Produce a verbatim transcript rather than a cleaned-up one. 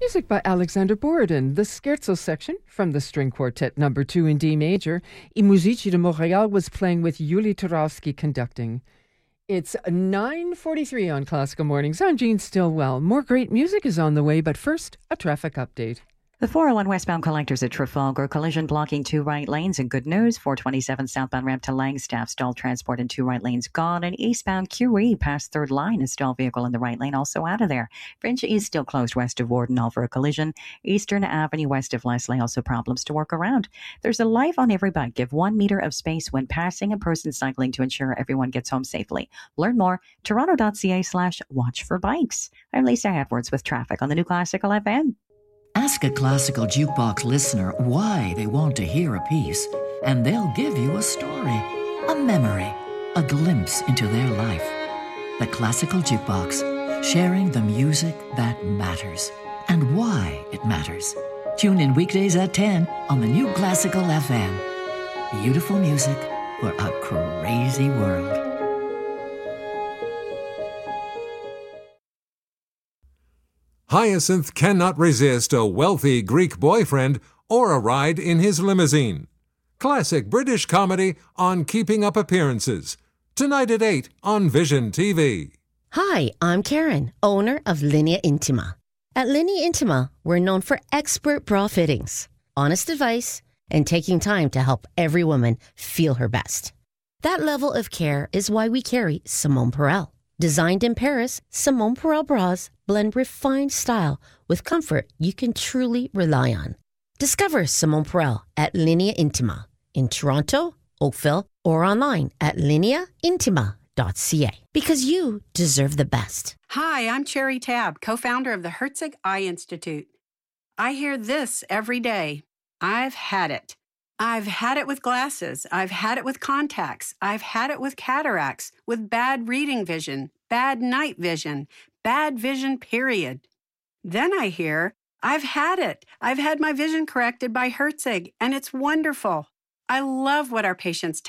Music by Alexander Borodin, the Scherzo section from the String Quartet number two in D major. I Musici de Montréal was playing with Yuli Turovsky conducting. It's nine forty-three on Classical Mornings. I'm Jean Stillwell. More great music is on the way, but first, a traffic update. The four oh one westbound collectors at Trafalgar, collision blocking two right lanes. And good news, four twenty-seven southbound ramp to Langstaff, stalled transport in two right lanes gone. And eastbound Q E past third line, a stalled vehicle in the right lane also out of there. Fringe is still closed west of Warden, all for a collision. Eastern Avenue west of Leslie, also problems to work around. There's a life on every bike. Give one meter of space when passing a person cycling to ensure everyone gets home safely. Learn more, toronto.ca slash watch for bikes. I'm Lisa Edwards with traffic on the new Classical F M. Ask a Classical Jukebox listener why they want to hear a piece, and they'll give you a story, a memory, a glimpse into their life. The Classical Jukebox, sharing the music that matters and why it matters. Tune in weekdays at ten on the new Classical F M. Beautiful music for a crazy world. Hyacinth cannot resist a wealthy Greek boyfriend or a ride in his limousine. Classic British comedy on Keeping Up Appearances. Tonight at eight on Vision T V. Hi, I'm Karen, owner of Linea Intima. At Linea Intima, we're known for expert bra fittings, honest advice, and taking time to help every woman feel her best. That level of care is why we carry Simone Perel. Designed in Paris, Simone Perel bras blend refined style with comfort you can truly rely on. Discover Simone Perel at Linea Intima in Toronto, Oakville, or online at linea intima dot c a because you deserve the best. Hi, I'm Cherry Tabb, co-founder of the Herzig Eye Institute. I hear this every day. I've had it. I've had it with glasses. I've had it with contacts. I've had it with cataracts, with bad reading vision, bad night vision, bad vision, period. Then I hear, I've had it. I've had my vision corrected by Herzig, and it's wonderful. I love what our patients